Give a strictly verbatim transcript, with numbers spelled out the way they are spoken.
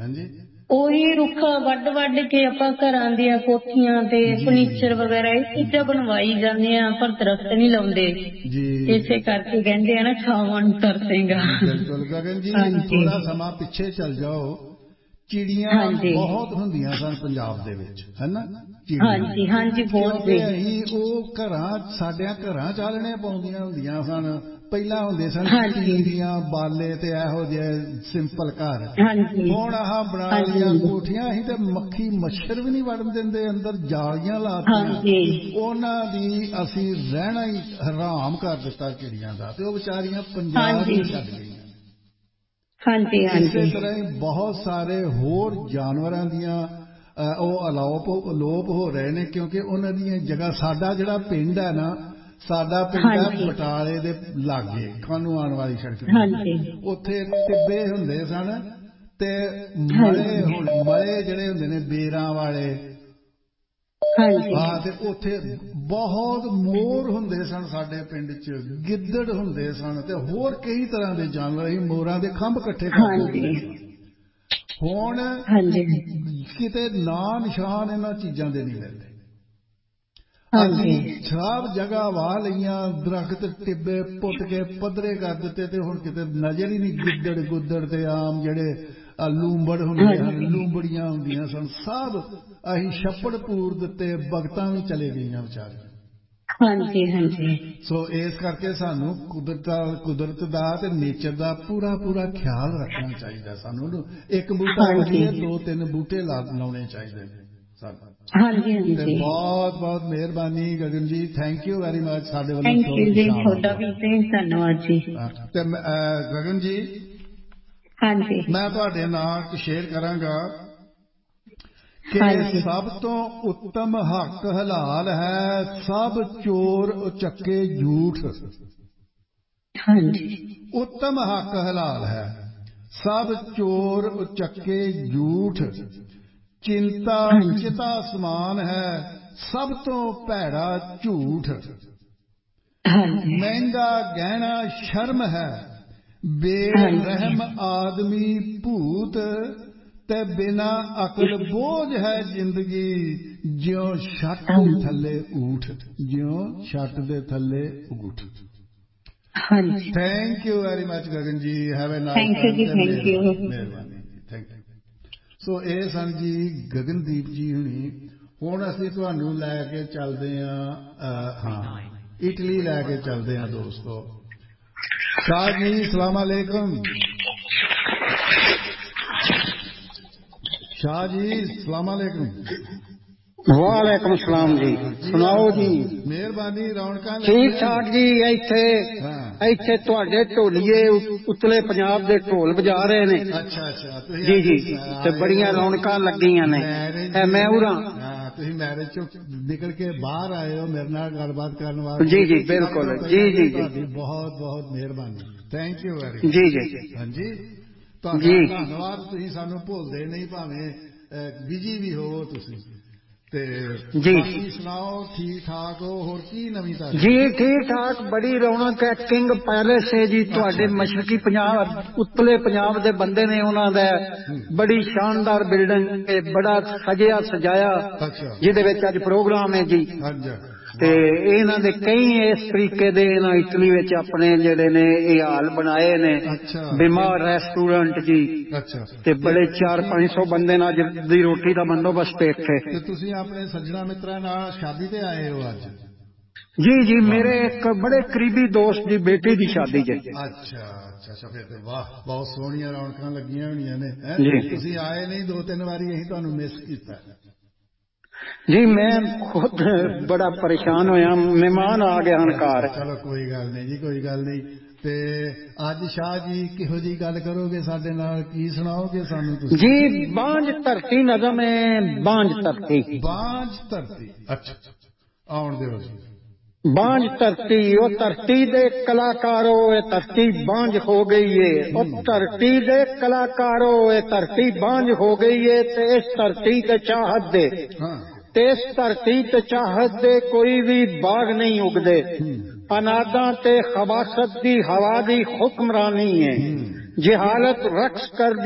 ਹਾਂਜੀ ਉਹੀ ਰੁੱਖ ਵੱਢ ਵੱਢ ਕੇ ਆਪਾਂ ਘਰਾਂ ਦੀਆਂ ਕੋਠੀਆਂ ਤੇ ਫਰਨੀਚਰ ਵਗੈਰਾ ਇਹ ਚੀਜ਼ਾਂ ਬਣਵਾਈ ਜਾਂਦੇ ਆ, ਪਰ ਦਰਖਤ ਨਹੀਂ ਲਾਉਂਦੇ। ਇਸੇ ਕਰਕੇ ਕਹਿੰਦੇ ਆ ਨਾ ਛਾਵਾਂ ਨੂੰ ਤਰਸੇਗਾ। ਬਿਲਕੁਲ ਗਗਨ ਜੀ, ਥੋੜਾ ਸਮਾਂ ਪਿੱਛੇ ਚੱਲ ਜਾਓ, ਚਿੜੀਆਂ ਬਹੁਤ ਹੁੰਦੀਆਂ ਸਨ ਪੰਜਾਬ ਦੇ ਵਿੱਚ, ਹੈ ਨਾ? ਹਾਂਜੀ ਹਾਂਜੀ ਬਹੁਤ। ਕਿਉਂਕਿ ਅਸੀਂ ਉਹ ਘਰਾਂ ਸਾਡਿਆਂ ਘਰਾਂ ਚਾਲਣੇ ਪਾਉਂਦੀਆਂ ਹੁੰਦੀਆਂ ਸਨ। ਪਹਿਲਾਂ ਹੁੰਦੇ ਸਨ ਤੀਵੀਆਂ ਬਾਲੇ ਤੇ ਇਹੋ ਜਿਹੇ ਸਿੰਪਲ ਘਰ। ਹੁਣ ਆਹ ਬਣਾ ਲਈਆਂ ਕੋਠੀਆਂ, ਅਸੀਂ ਤੇ ਮੱਖੀ ਮੱਛਰ ਵੀ ਨਹੀਂ ਵੜਨ ਦਿੰਦੇ ਅੰਦਰ, ਜਾਲੀਆਂ ਲਾਤੀਆਂ ਉਹਨਾਂ ਦੀ। ਅਸੀਂ ਰਹਿਣਾ ਹੀ ਹਰਾਮ ਕਰ ਦਿੱਤਾ ਚਿੜੀਆਂ ਦਾ, ਤੇ ਉਹ ਵਿਚਾਰੀਆਂ ਪੰਜਾਬ ਹੀ ਛੱਡ ਗਈਆਂ। ਹਾਂਜੀ ਇਸੇ ਤਰ੍ਹਾਂ ਹੀ ਬਹੁਤ ਸਾਰੇ ਹੋਰ ਜਾਨਵਰਾਂ ਦੀਆਂ ਉਹ ਅਲੋਪ ਅਲੋਪ ਹੋ ਰਹੇ ਨੇ, ਕਿਉਂਕਿ ਉਹਨਾਂ ਦੀਆਂ ਜਗ੍ਹਾ। ਸਾਡਾ ਜਿਹੜਾ ਪਿੰਡ ਹੈ ਨਾ, ਸਾਡਾ ਪਿੰਡ ਹੈ ਬਟਾਲੇ ਦੇ ਲਾਗੇ, ਖਾਨੂ ਆਉਣ ਵਾਲੀ ਸੜਕ ਤੇ। ਉੱਥੇ ਟਿੱਬੇ ਹੁੰਦੇ ਸਨ ਤੇ ਮਲੇ ਹੁਣ ਮਲੇ ਜਿਹੜੇ ਹੁੰਦੇ ਨੇ ਬੇਰਾਂ ਵਾਲੇ, ਹਾਂ, ਤੇ ਉੱਥੇ ਬਹੁਤ ਮੋਰ ਹੁੰਦੇ ਸਨ ਸਾਡੇ ਪਿੰਡ 'ਚ, ਗਿੱਦੜ ਹੁੰਦੇ ਸਨ ਤੇ ਹੋਰ ਕਈ ਤਰ੍ਹਾਂ ਦੇ ਜਾਨਵਰ। ਅਸੀਂ ਮੋਰਾਂ ਦੇ ਖੰਭ ਇਕੱਠੇ ਕਰਦੇ ਹੁੰਦੇ ਸਨ। ਹੁਣ ਕਿਤੇ ਨਾਂ ਨਿਸ਼ਾਨ ਇਹਨਾਂ ਚੀਜ਼ਾਂ ਦੇ ਨਹੀਂ ਮਿਲਦੇ। ਅਸੀਂ ਸਭ ਜਗ੍ਹਾ ਵਾਹ ਲਈਆਂ, ਦਰਖਤ ਟਿੱਬੇ ਪੁੱਟ ਕੇ ਪੱਧਰੇ ਕਰ ਦਿੱਤੇ, ਤੇ ਹੁਣ ਕਿਤੇ ਨਜ਼ਰ ਹੀ ਨਹੀਂ। ਗਿੱਦੜ ਗੁੱਦੜ ਤੇ ਆਮ ਜਿਹੜੇ ਲੂੰਬੜ ਹੁੰਦੇ ਹਨ, ਲੂੰਬੜੀਆਂ ਹੁੰਦੀਆਂ ਸਨ, ਸਭ ਅਸੀਂ ਛੱਪੜ ਪੂਰ ਦਿੱਤੇ। ਬਗਤਾਂ ਵੀ ਚਲੇ ਗਈਆਂ ਵਿਚਾਰੀਆਂ। ਹਾਂਜੀ ਹਾਂਜੀ। ਸੋ ਇਸ ਕਰਕੇ ਸਾਨੂੰ ਕੁਦਰਤ ਕੁਦਰਤ ਦਾ ਤੇ ਨੇਚਰ ਦਾ ਪੂਰਾ ਪੂਰਾ ਖਿਆਲ ਰੱਖਣਾ ਚਾਹੀਦਾ। ਸਾਨੂੰ ਉਹਨੂੰ ਇੱਕ ਬੂਟਾ ਵੱਢੀਏ, ਦੋ ਤਿੰਨ ਬੂਟੇ ਲਾਉਣੇ ਚਾਹੀਦੇ ਨੇ ਸਾਨੂੰ। ਹਾਂਜੀ ਹਾਂਜੀ। ਬਹੁਤ ਬਹੁਤ ਮਿਹਰਬਾਨੀ ਗਗਨ ਜੀ, ਥੈਂਕ ਯੂ ਵੈਰੀ ਮਚ। ਸਾਡੇ ਵੱਲੋਂ ਥੈਂਕ ਯੂ ਜੀ, ਤੁਹਾਡਾ ਵੀ ਧੰਨਵਾਦ ਜੀ। ਤੇ ਗਗਨ ਜੀ, ਹਾਂਜੀ, ਮੈਂ ਤੁਹਾਡੇ ਨਾਲ ਸ਼ੇਅਰ ਕਰਾਂਗਾ ਕਿ ਸਭ ਤੋਂ ਉੱਤਮ ਹੱਕ ਹਲਾਲ ਹੈ, ਸਭ ਚੋਰ ਉਚੱਕੇ ਝੂਠ। ਹਾਂਜੀ, ਉੱਤਮ ਹੱਕ ਹਲਾਲ ਹੈ, ਸਭ ਚੋਰ ਉਚੱਕੇ ਝੂਠ। ਚਿੰਤਾ ਚਿਤਾ ਸਮਾਨ ਹੈ, ਸਭ ਤੋਂ ਭੈੜਾ ਝੂਠ। ਮਹਿੰਗਾ ਗਹਿਣਾ ਸ਼ਰਮ ਹੈ, ਬੇਰਹਿਮ ਆਦਮੀ ਭੂਤ। ਤੇ ਬਿਨਾ ਅਕਲ ਬੋਝ ਹੈ ਜ਼ਿੰਦਗੀ, ਜਿਉਂ ਛੱਟ ਦੇ ਥੱਲੇ ਊਠ, ਜਿਉਂ ਛੱਟ ਦੇ ਥੱਲੇ ਊਠ। Thank you very much Gagan ਜੀ, ਹੈਵ ਅ ਨਾਈਸ ਟਾਈਮ। ਮਿਹਰਬਾਨੀ ਜੀ, ਥੈਂਕ ਯੂ। ਸੋ ਇਹ ਸਨ ਜੀ ਗਗਨਦੀਪ ਜੀ ਹੁਣੀ। ਹੁਣ ਅਸੀਂ ਤੁਹਾਨੂੰ ਲੈ ਕੇ ਚੱਲਦੇ ਹਾਂ, ਹਾਂ, ਇਟਲੀ ਲੈ ਕੇ ਚੱਲਦੇ ਹਾਂ ਦੋਸਤੋ। ਸ਼ਾਹ ਜੀ ਸਲਾਮ ਅਲੈਕੁਮ। शाह जी सलाम अलैकुम। वालेकुम सलाम जी, सुनाओ जी। मेहरबानी, रौनकां ठीक ठाक जी। इत्थे इत्थे तुहाडे ढोलीए उतले पंजाब दे ढोल बजा रहे ने। अच्छा अच्छा जी जी, ते बड़ियां रौनकां लगियां ने। मैं उरा ਤੁਸੀਂ ਮੈਰਿਜ ਚੋਂ ਨਿਕਲ ਕੇ ਬਾਹਰ ਆਏ ਹੋ ਮੇਰੇ ਨਾਲ ਗੱਲਬਾਤ ਕਰਨ ਵਾਸਤੇ। ਜੀ ਜੀ ਬਿਲਕੁਲ, ਜੀ ਜੀ ਤੁਹਾਡੀ ਬਹੁਤ ਬਹੁਤ ਮਿਹਰਬਾਨੀ, ਥੈਂਕ ਯੂ ਵੈਰੀ ਮਚ। ਜੀ ਜੀ ਹਾਂਜੀ, ਤੁਹਾਡਾ ਧੰਨਵਾਦ। ਤੁਸੀਂ ਸਾਨੂੰ ਭੁੱਲਦੇ ਨਹੀਂ, ਭਾਵੇਂ ਬਿਜੀ ਵੀ ਹੋਵੋ ਤੁਸੀਂ। ਤੇ ਬਾਕੀ ਸੁਣਾਓ, ਠੀਕ ਠਾਕ ਹੋ? ਹੋਰ ਕੀ ਨਵੀਂ ਤਾਜ਼ੀ? ਜੀ ਠੀਕ ਠਾਕ, ਬੜੀ ਰੌਣਕ ਹੈ। ਕਿੰਗ ਪੈਲੇਸ ਹੈ ਜੀ, ਤੁਹਾਡੇ ਮਸ਼ਰਕੀ ਪੰਜਾਬ ਉੱਤਲੇ ਪੰਜਾਬ ਦੇ ਬੰਦੇ ਨੇ, ਉਹਨਾਂ ਦਾ ਬੜੀ ਸ਼ਾਨਦਾਰ ਬਿਲਡਿੰਗ, ਬੜਾ ਸਜਿਆ ਸਜਾਇਆ, ਜਿਹਦੇ ਵਿੱਚ ਅੱਜ ਪ੍ਰੋਗਰਾਮ ਹੈ ਜੀ। ਤੇ ਇਹਨਾਂ ਦੇ ਕਈ ਇਸ ਤਰੀਕੇ ਦੇ ਇਹਨਾਂ ਇਟਲੀ ਵਿੱਚ ਆਪਣੇ ਜਿਹੜੇ ਨੇ ਇਹ ਹਾਲ ਬਣਾਏ ਨੇ, ਬਿਮਾਰ ਰੈਸਟੋਰੈਂਟ ਜੀ। ਤੇ ਬੜੇ ਚਾਰ ਪੰਜ ਸੌ ਬੰਦੇ ਨਾਲ ਅੱਜ ਦੀ ਰੋਟੀ ਦਾ ਬੰਦੋਬਸਤ ਇੱਥੇ। ਤੇ ਤੁਸੀਂ ਆਪਣੇ ਸੱਜਣਾ ਮਿੱਤਰਾਂ ਨਾਲ ਸ਼ਾਦੀ ਤੇ ਆਏ ਹੋ ਅੱਜ? ਜੀ ਜੀ, ਮੇਰੇ ਇੱਕ ਬੜੇ ਕਰੀਬੀ ਦੋਸਤ ਦੀ ਬੇਟੀ ਦੀ ਸ਼ਾਦੀ ਜੇ। ਅੱਛਾ ਅੱਛਾ, ਫਿਰ ਤੇ ਵਾਹ, ਬਹੁਤ ਸੋਹਣੀਆਂ ਰੌਣਕਾਂ ਲੱਗੀਆਂ ਹੋਣੀਆਂ ਨੇ। ਤੁਸੀਂ ਆਏ ਨਹੀਂ, ਦੋ ਤਿੰਨ ਵਾਰੀ ਅਸੀਂ ਤੁਹਾਨੂੰ ਮਿਸ ਕੀਤਾ ਜੀ। ਮੈਂ ਖੁਦ ਬੜਾ ਪਰੇਸ਼ਾਨ ਹੋਇਆ, ਮਹਿਮਾਨ ਆ ਗਏ ਹਨ ਘਰ। ਚਲੋ ਕੋਈ ਗੱਲ ਨਹੀਂ ਜੀ, ਕੋਈ ਗੱਲ ਨਹੀਂ। ਤੇ ਅੱਜ ਸ਼ਾਹ ਜੀ ਕਿਹੋ ਜਿਹੀ ਗੱਲ ਕਰੋਗੇ ਸਾਡੇ ਨਾਲ, ਕੀ ਸੁਣਾਓਗੇ ਸਾਨੂੰ ਤੁਸੀਂ? ਜੀ ਬਾਂਝ ਧਰਤੀ ਨਜ਼ਮ ਹੈ, ਬਾਂਝ ਧਰਤੀ। ਬਾਂਝ ਧਰਤੀ, ਅੱਛਾ, ਆਉਣ ਦਿਓ ਜੀ। ਬਾਂਝ ਧਰਤੀ, ਉਹ ਧਰਤੀ ਦੇ ਕਲਾਕਾਰੋ, ਇਹ ਧਰਤੀ ਬਾਂਝ ਹੋ ਗਈ ਏ। ਉਹ ਧਰਤੀ ਦੇ ਕਲਾਕਾਰੋ, ਇਹ ਧਰਤੀ ਬਾਂਝ ਹੋ ਗਈ ਏ। ਤੇ ਇਸ ਧਰਤੀ ਤੇ ਚਾਹਤ ਦੇ, ਤੇ ਇਸ ਧਰਤੀ ਤੇ ਚਾਹਤ ਦੇ ਕੋਈ ਵੀ ਬਾਗ ਨਹੀਂ ਉਗਦੇ। ਅਨਾਦਾਂ ਤੇ ਖਬਾਸਤ ਦੀ ਹਵਾ ਦੀ ਹੁਕਮਰਾਨੀ ਹੈ। ਜਹਾਲਤ ਰਕਸ ਕਰ